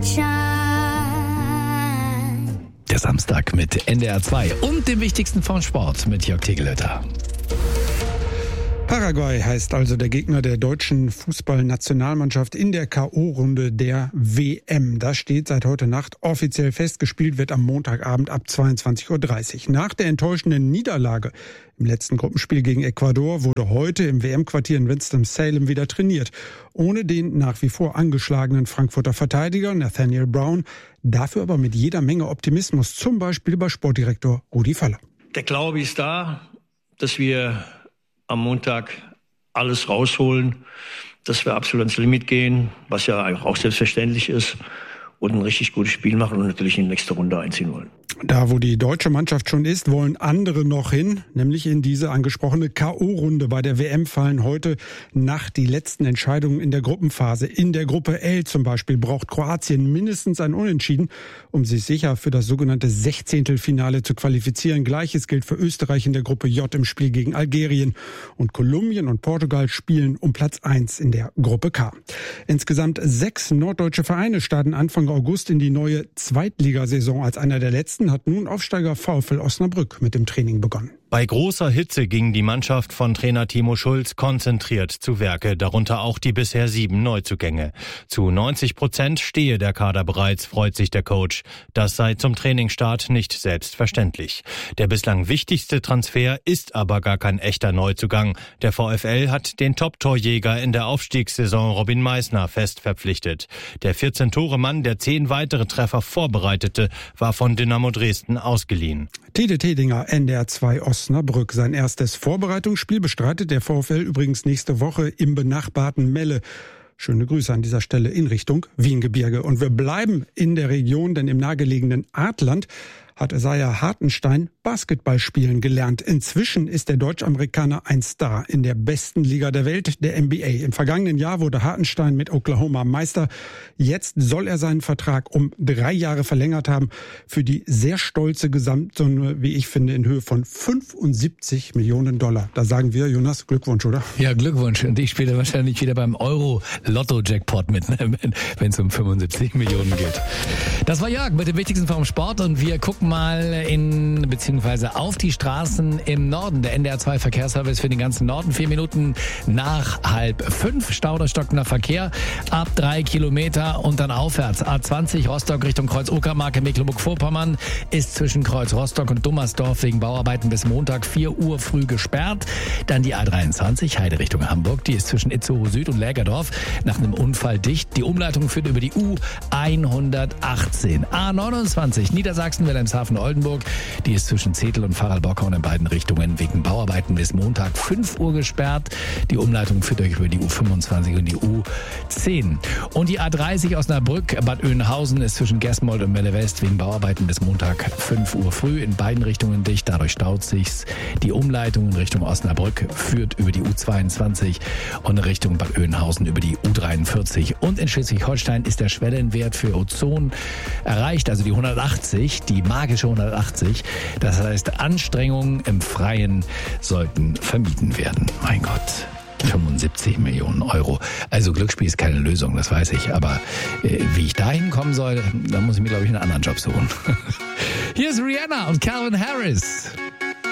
Der Samstag mit NDR 2 und dem Wichtigsten vom Sport mit Jörg Tegelötter. Paraguay heißt also der Gegner der deutschen Fußballnationalmannschaft in der K.O.-Runde der WM. Das steht seit heute Nacht offiziell fest. Gespielt wird am Montagabend ab 22:30 Uhr. Nach der enttäuschenden Niederlage im letzten Gruppenspiel gegen Ecuador wurde heute im WM-Quartier in Winston-Salem wieder trainiert. Ohne den nach wie vor angeschlagenen Frankfurter Verteidiger Nathaniel Brown. Dafür aber mit jeder Menge Optimismus, zum Beispiel bei Sportdirektor Rudi Völler. Der Glaube ist da, dass wir am Montag alles rausholen, dass wir absolut ans Limit gehen, was ja auch selbstverständlich ist, und ein richtig gutes Spiel machen und natürlich in die nächste Runde einziehen wollen. Da, wo die deutsche Mannschaft schon ist, wollen andere noch hin, nämlich in diese angesprochene K.O.-Runde. Bei der WM fallen heute Nacht die letzten Entscheidungen in der Gruppenphase. In der Gruppe L zum Beispiel braucht Kroatien mindestens ein Unentschieden, um sich sicher für das sogenannte 16. zu qualifizieren. Gleiches gilt für Österreich in der Gruppe J im Spiel gegen Algerien. Und Kolumbien und Portugal spielen um Platz 1 in der Gruppe K. Insgesamt 6 norddeutsche Vereine starten Anfang August in die neue Zweitligasaison. Als einer der letzten hat nun Aufsteiger VfL Osnabrück mit dem Training begonnen. Bei großer Hitze ging die Mannschaft von Trainer Timo Schulz konzentriert zu Werke, darunter auch die bisher 7 Neuzugänge. Zu 90% stehe der Kader bereits, freut sich der Coach. Das sei zum Trainingsstart nicht selbstverständlich. Der bislang wichtigste Transfer ist aber gar kein echter Neuzugang. Der VfL hat den Top-Torjäger in der Aufstiegssaison Robin Meissner fest verpflichtet. Der 14-Tore-Mann, der 10 weitere Treffer vorbereitete, war von Dynamo Dresden ausgeliehen. Tede Tedinger, NDR 2 Osnabrück. Sein erstes Vorbereitungsspiel bestreitet der VfL übrigens nächste Woche im benachbarten Melle. Schöne Grüße an dieser Stelle in Richtung Wiengebirge. Und wir bleiben in der Region, denn im nahegelegenen Artland hat Isaiah Hartenstein Basketball spielen gelernt. Inzwischen ist der Deutsch-Amerikaner ein Star in der besten Liga der Welt, der NBA. Im vergangenen Jahr wurde Hartenstein mit Oklahoma Meister. Jetzt soll er seinen Vertrag um 3 Jahre verlängert haben für die sehr stolze Gesamtsumme, wie ich finde, in Höhe von $75 Millionen. Da sagen wir, Jonas, Glückwunsch, oder? Ja, Glückwunsch. Und ich spiele wahrscheinlich wieder beim Euro-Lotto-Jackpot mit, wenn es um 75 Millionen geht. Das war Jörg mit dem Wichtigsten vom Sport und wir gucken mal beziehungsweise auf die Straßen im Norden. Der NDR 2 Verkehrsservice für den ganzen Norden. 4 Minuten nach 4:30. Stau oder stockender Verkehr ab 3 Kilometer und dann aufwärts. A20 Rostock Richtung Kreuz Uckermark in Mecklenburg-Vorpommern ist zwischen Kreuz Rostock und Dummersdorf wegen Bauarbeiten bis Montag 4 Uhr früh gesperrt. Dann die A23 Heide Richtung Hamburg. Die ist zwischen Itzehoe Süd und Lägerdorf nach einem Unfall dicht. Die Umleitung führt über die U118. A29 Niedersachsen-Wilhelmshaven-Oldenburg. Die ist zwischen Zetel und Pfarrerl-Bockau in beiden Richtungen wegen Bauarbeiten bis Montag 5 Uhr gesperrt. Die Umleitung führt euch über die U25 und die U10. Und die A30 Osnabrück, Bad Oeynhausen ist zwischen Gesmold und Melle West wegen Bauarbeiten bis Montag 5 Uhr früh in beiden Richtungen dicht. Dadurch staut sich's. Die Umleitung in Richtung Osnabrück führt über die U22 und in Richtung Bad Oeynhausen über die U43. Und in Schleswig-Holstein ist der Schwellenwert für Ozon erreicht, also die 180, die magische 180. Das heißt, Anstrengungen im Freien sollten vermieden werden. Mein Gott. 75 Millionen Euro. Also Glücksspiel ist keine Lösung, das weiß ich. Aber wie ich da hinkommen soll, da muss ich mir, glaube ich, einen anderen Job suchen. Hier ist Rihanna und Calvin Harris.